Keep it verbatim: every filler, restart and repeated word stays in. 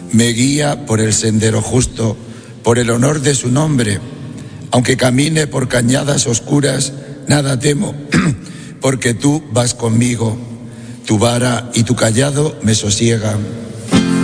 me guía por el sendero justo, por el honor de su nombre. Aunque camine por cañadas oscuras, nada temo, porque tú vas conmigo. Tu vara y tu cayado me sosiegan.